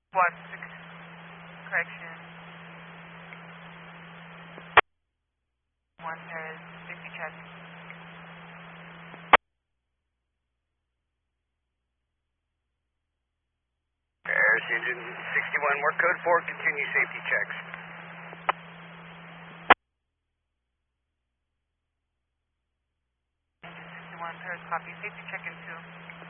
Squad 6, correction. 1 has safety check. Paris Engine 61, we're code 4, continue safety checks. 61, Paris, copy. Safety check in 2.